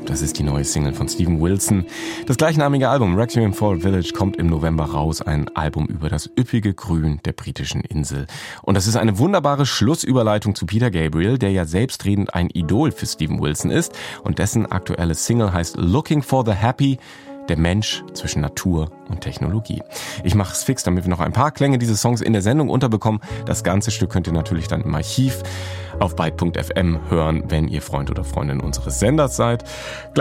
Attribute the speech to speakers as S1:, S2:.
S1: Das ist die neue Single von Steven Wilson. Das gleichnamige Album Requiem for a Village kommt im November raus. Ein Album über das üppige Grün der britischen Insel. Und das ist eine wunderbare Schlussüberleitung zu Peter Gabriel, der ja selbstredend ein Idol für Steven Wilson ist. Und dessen aktuelle Single heißt Looking for the Happy. Der Mensch zwischen Natur und Technologie. Ich mache es fix, damit wir noch ein paar Klänge dieses Songs in der Sendung unterbekommen. Das ganze Stück könnt ihr natürlich dann im Archiv auf byte.fm hören, wenn ihr Freund oder Freundin unseres Senders seid.